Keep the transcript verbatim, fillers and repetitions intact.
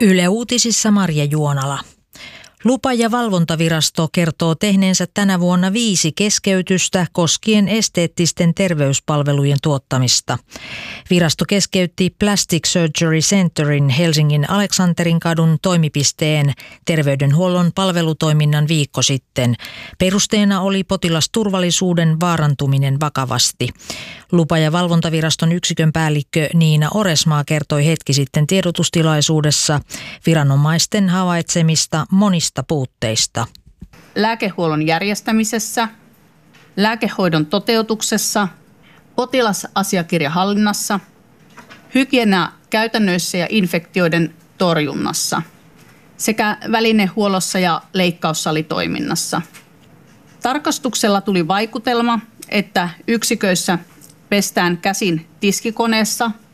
Yle Uutisissa Marja Juonala. Lupa- ja valvontavirasto kertoo tehneensä tänä vuonna viisi keskeytystä koskien esteettisten terveyspalvelujen tuottamista. Virasto keskeytti Plastic Surgery Centerin Helsingin Aleksanterin kadun toimipisteen terveydenhuollon palvelutoiminnan viikko sitten. Perusteena oli potilasturvallisuuden vaarantuminen vakavasti. Lupa- ja valvontaviraston yksikön päällikkö Niina Oresmaa kertoi hetki sitten tiedotustilaisuudessa viranomaisten havaitsemista monista puutteista. Lääkehuollon järjestämisessä, lääkehoidon toteutuksessa, potilasasiakirjahallinnassa, hygieniakäytännöissä ja infektioiden torjunnassa sekä välinehuollossa ja leikkaussalitoiminnassa. Tarkastuksella tuli vaikutelma, että yksiköissä pestään käsin tiskikoneessa